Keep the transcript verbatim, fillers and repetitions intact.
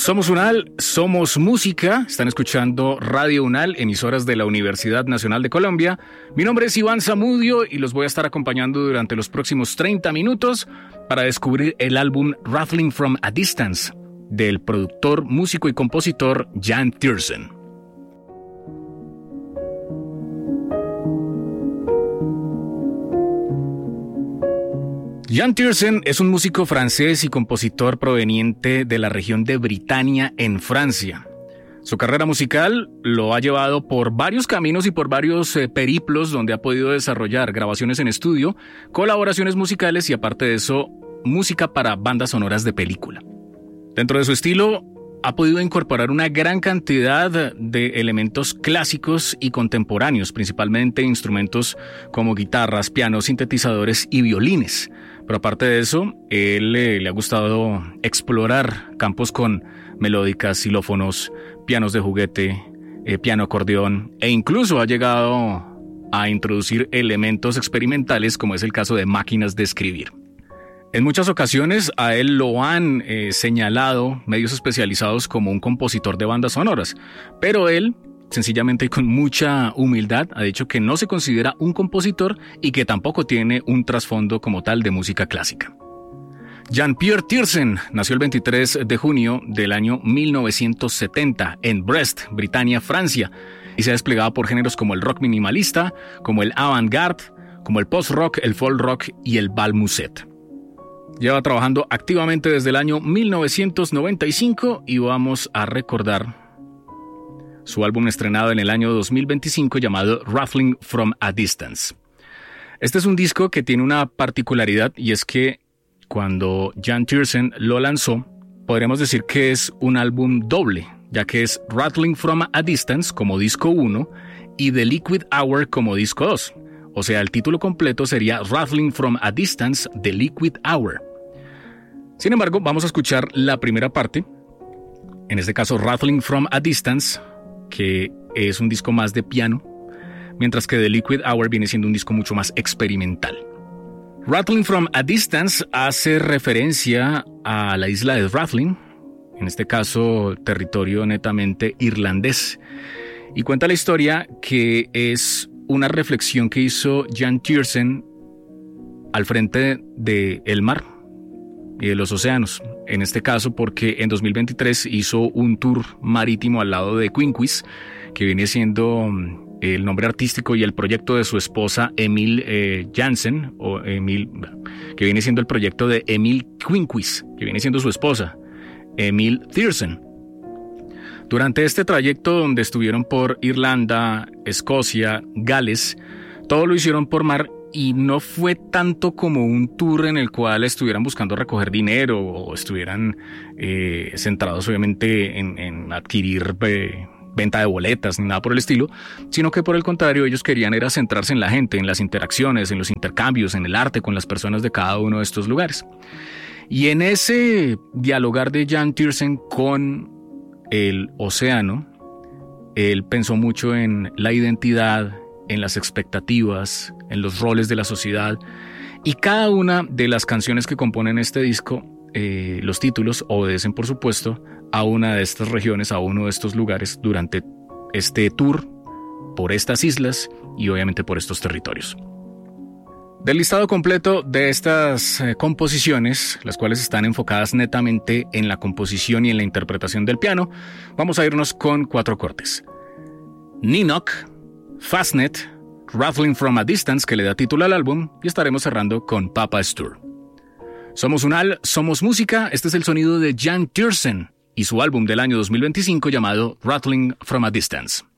Somos UNAL, somos música. Están escuchando Radio UNAL, emisoras de la Universidad Nacional de Colombia. Mi nombre es Iván Zamudio y los voy a estar acompañando durante los próximos treinta minutos para descubrir el álbum Rattling from a Distance del productor, músico y compositor Jan Tiersen. Jan Tiersen es un músico francés y compositor proveniente de la región de Britania, en Francia. Su carrera musical lo ha llevado por varios caminos y por varios eh, periplos donde ha podido desarrollar grabaciones en estudio, colaboraciones musicales y, aparte de eso, música para bandas sonoras de película. Dentro de su estilo, ha podido incorporar una gran cantidad de elementos clásicos y contemporáneos, principalmente instrumentos como guitarras, pianos, sintetizadores y violines. Pero aparte de eso, él eh, le ha gustado explorar campos con melódicas, xilófonos, pianos de juguete, eh, piano acordeón, e incluso ha llegado a introducir elementos experimentales, como es el caso de máquinas de escribir. En muchas ocasiones a él lo han eh, señalado medios especializados como un compositor de bandas sonoras, pero él, sencillamente y con mucha humildad, ha dicho que no se considera un compositor y que tampoco tiene un trasfondo como tal de música clásica. Jan-Pierre Tiersen nació el veintitrés de junio del año mil novecientos setenta en Brest, Britania, Francia, y se ha desplegado por géneros como el rock minimalista, como el avant-garde, como el post-rock, el folk rock y el bal musette. Lleva trabajando activamente desde el año mil novecientos noventa y cinco y vamos a recordar su álbum estrenado en el año dos mil veinticinco llamado Rattling from a Distance. Este es un disco que tiene una particularidad, y es que cuando Jan Tiersen lo lanzó, podríamos decir que es un álbum doble, ya que es Rattling from a Distance como disco uno y The Liquid Hour como disco dos. O sea, el título completo sería Rattling from a Distance, The Liquid Hour. Sin embargo, vamos a escuchar la primera parte, en este caso Rattling from a Distance, que es un disco más de piano, mientras que The Liquid Hour viene siendo un disco mucho más experimental. Rattling from a Distance hace referencia a la isla de Rathlin, en este caso territorio netamente irlandés, y cuenta la historia que es una reflexión que hizo Jan Tiersen al frente del mar y de los océanos. En este caso porque en dos mil veintitrés hizo un tour marítimo al lado de Quinquis, que viene siendo el nombre artístico y el proyecto de su esposa Emil eh, Jansen, o Emil, que viene siendo el proyecto de Emil Quinquis, que viene siendo su esposa, Emil Tiersen. Durante este trayecto, donde estuvieron por Irlanda, Escocia, Gales, todo lo hicieron por mar, y no fue tanto como un tour en el cual estuvieran buscando recoger dinero o estuvieran eh, centrados obviamente en, en adquirir eh, venta de boletas ni nada por el estilo, sino que por el contrario ellos querían era centrarse en la gente, en las interacciones, en los intercambios, en el arte con las personas de cada uno de estos lugares. Y en ese dialogar de Jan Tiersen con el océano, él pensó mucho en la identidad, en las expectativas, en los roles de la sociedad, y cada una de las canciones que componen este disco, eh, los títulos obedecen por supuesto a una de estas regiones, a uno de estos lugares durante este tour por estas islas y obviamente por estos territorios. Del listado completo de estas eh, composiciones, las cuales están enfocadas netamente en la composición y en la interpretación del piano, vamos a irnos con cuatro cortes: Ninoc, Fastnet, Rattling from a Distance, que le da título al álbum, y estaremos cerrando con Papa Stur. Somos UNAL, somos música. Este es el sonido de Jan Tiersen y su álbum del año dos mil veinticinco llamado Rattling from a Distance.